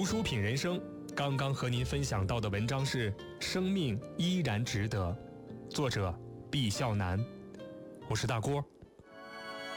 读书品人生，刚刚和您分享到的文章是《生命依然值得》，作者毕笑南。我是大郭。